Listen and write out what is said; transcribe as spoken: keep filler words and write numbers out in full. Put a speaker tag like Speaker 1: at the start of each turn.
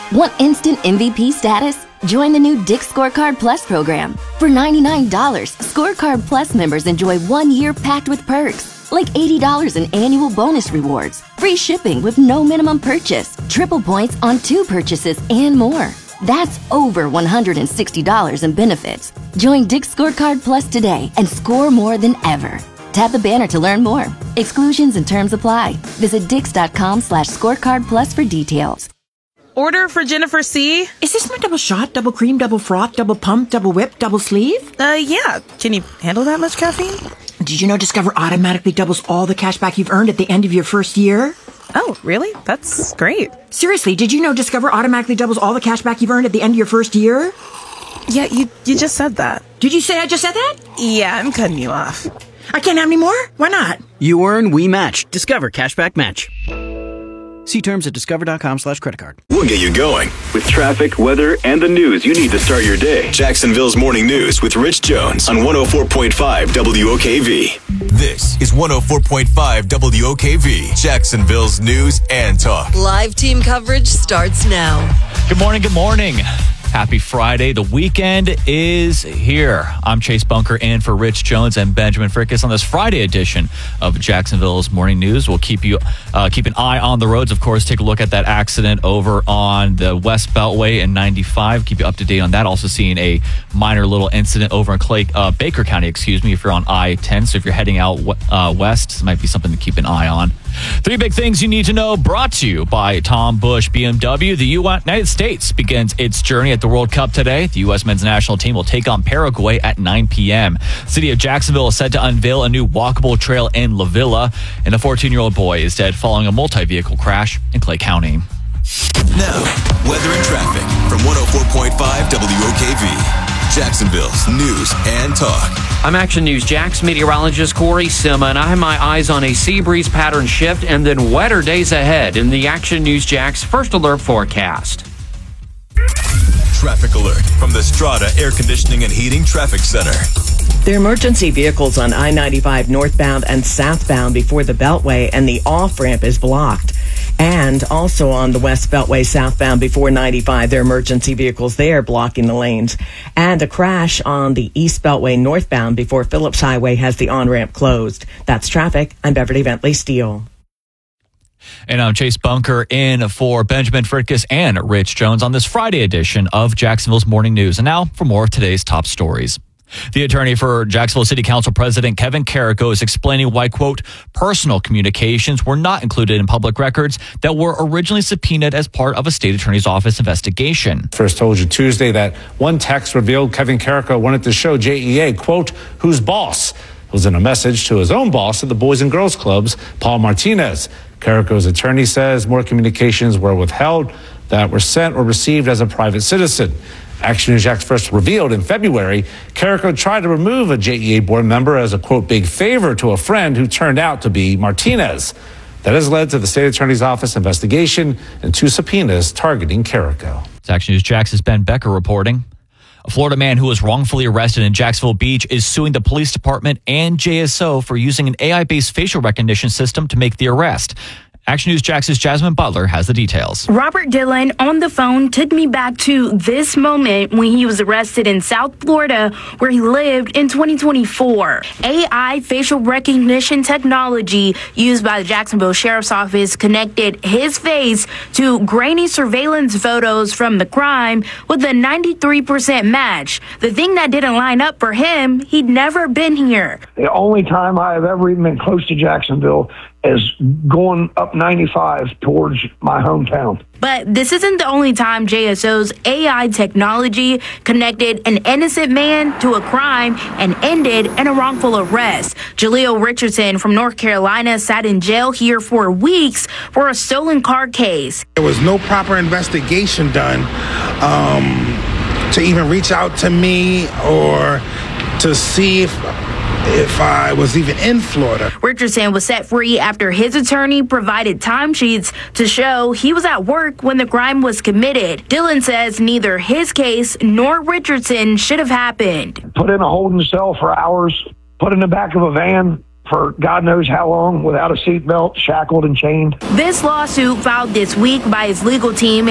Speaker 1: Want instant M V P status? Join the new Dick's Scorecard Plus program. For ninety-nine dollars, Scorecard Plus members enjoy one year packed with perks, like eighty dollars in annual bonus rewards, free shipping with no minimum purchase, triple points on two purchases, and more. That's over one hundred sixty dollars in benefits. Join Dick's Scorecard Plus today and score more than ever. Tap the banner to learn more. Exclusions and terms apply. Visit dix.com slash scorecard plus for details.
Speaker 2: Order for Jennifer C.
Speaker 3: Is this my double shot, double cream, double froth, double pump, double whip, double sleeve?
Speaker 2: Uh, yeah. Can you handle that much caffeine?
Speaker 3: Did you know Discover automatically doubles all the cash back you've earned at the end of your first year?
Speaker 2: Oh, really? That's great.
Speaker 3: Seriously, did you know Discover automatically doubles all the cash back you've earned at the end of your first year?
Speaker 2: Yeah, you, you just said that.
Speaker 3: Did you say I just said that?
Speaker 2: Yeah, I'm cutting you off.
Speaker 3: I can't have any more? Why not?
Speaker 4: You earn, we match. Discover Cashback Match. See terms at discover.com slash credit card.
Speaker 5: We'll get you going with traffic, weather, and the news you need to start your day. Jacksonville's Morning News with Rich Jones on one oh four point five W O K V.
Speaker 6: This is one oh four point five W O K V, Jacksonville's news and talk.
Speaker 7: Live team coverage starts now.
Speaker 8: Good morning, good morning. Happy Friday. The weekend is here. I'm Chase Bunker in for Rich Jones and Benjamin Frickus on this Friday edition of Jacksonville's Morning News. We'll keep you uh, keep an eye on the roads. Of course, take a look at that accident over on the West Beltway in ninety-five. Keep you up to date on that. Also seeing a minor little incident over in Clay, uh, Baker County, excuse me, if you're on I ten. So if you're heading out uh, west, this might be something to keep an eye on. Three big things you need to know, brought to you by Tom Busch B M W. The United States begins its journey at the World Cup today. The U S men's national team will take on Paraguay at nine p.m. City of Jacksonville is set to unveil a new walkable trail in La Villa, and a fourteen-year-old boy is dead following a multi-vehicle crash in Clay County.
Speaker 6: Now, weather and traffic from one oh four point five W O K V. Jacksonville's news and talk.
Speaker 9: I'm Action News Jax meteorologist Corey Sima, and I have my eyes on a sea breeze pattern shift and then wetter days ahead in the Action News Jax First Alert forecast.
Speaker 6: Traffic alert from the Strata Air Conditioning and Heating Traffic Center.
Speaker 10: There are emergency vehicles on I ninety-five northbound and southbound before the Beltway, and the off-ramp is blocked. And also on the West Beltway southbound before ninety-five, there are emergency vehicles there blocking the lanes. And a crash on the East Beltway northbound before Phillips Highway has the on-ramp closed. That's traffic. I'm Beverly Bentley Steele.
Speaker 8: And I'm Chase Bunker in for Benjamin Frickus and Rich Jones on this Friday edition of Jacksonville's Morning News. And now for more of today's top stories. The attorney for Jacksonville City Council President Kevin Carrico is explaining why, quote, personal communications were not included in public records that were originally subpoenaed as part of a state attorney's office investigation.
Speaker 11: First told you Tuesday that one text revealed Kevin Carrico wanted to show J E A, quote, who's boss. It was in a message to his own boss at the Boys and Girls Clubs, Paul Martinez. Carrico's attorney says more communications were withheld that were sent or received as a private citizen. Action News Jax first revealed in February, Carrico tried to remove a J E A board member as a, quote, big favor to a friend who turned out to be Martinez. That has led to the state attorney's office investigation and two subpoenas targeting Carrico.
Speaker 8: It's Action News Jax's Ben Becker reporting. A Florida man who was wrongfully arrested in Jacksonville Beach is suing the police department and J S O for using an A I-based facial recognition system to make the arrest. Action News Jax's Jasmine Butler has the details.
Speaker 12: Robert Dillon on the phone took me back to this moment when he was arrested in South Florida, where he lived in twenty twenty-four. A I facial recognition technology used by the Jacksonville Sheriff's Office connected his face to grainy surveillance photos from the crime with a ninety-three percent match. The thing that didn't line up for him, he'd never been here.
Speaker 13: The only time I have ever even been close to Jacksonville is going up ninety-five towards my hometown.
Speaker 12: But this isn't the only time J S O's A I technology connected an innocent man to a crime and ended in a wrongful arrest. Jaleel Richardson from North Carolina sat in jail here for weeks for a stolen car case.
Speaker 14: There was no proper investigation done um, to even reach out to me or to see if if I was even in Florida.
Speaker 12: Richardson was set free after his attorney provided timesheets to show he was at work when the crime was committed. Dillon says neither his case nor Richardson should have happened.
Speaker 13: Put in a holding cell for hours, put in the back of a van for God knows how long without a seatbelt, shackled and chained.
Speaker 12: This lawsuit filed this week by his legal team